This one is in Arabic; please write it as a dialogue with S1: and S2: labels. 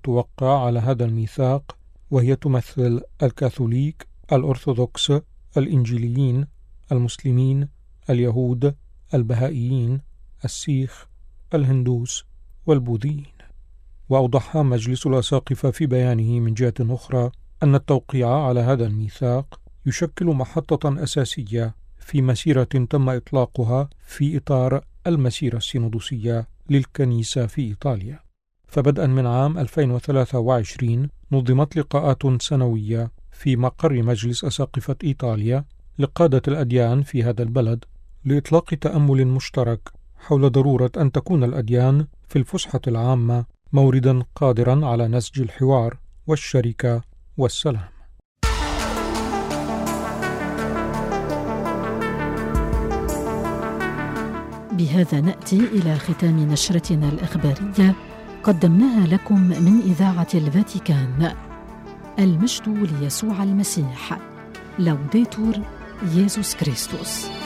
S1: توقع على هذا الميثاق، وهي تمثل الكاثوليك، الأرثوذكس، الإنجيليين، المسلمين، اليهود، البهائيين، السيخ، الهندوس والبوذيين. وأوضح مجلس الأساقفة في بيانه من جهة أخرى أن التوقيع على هذا الميثاق يشكل محطة أساسية في مسيرة تم إطلاقها في إطار المسيرة السينودوسية للكنيسة في إيطاليا. فبدءا من عام 2023 نظمت لقاءات سنوية في مقر مجلس أساقفة إيطاليا لقادة الأديان في هذا البلد لإطلاق تأمل مشترك حول ضرورة أن تكون الأديان في الفسحة العامة موردا قادرا على نسج الحوار والشركة والسلام.
S2: بهذا نأتي إلى ختام نشرتنا الإخبارية قدمناها لكم من إذاعة الفاتيكان. المجد ليسوع المسيح. لوديتور يسوع كريستوس.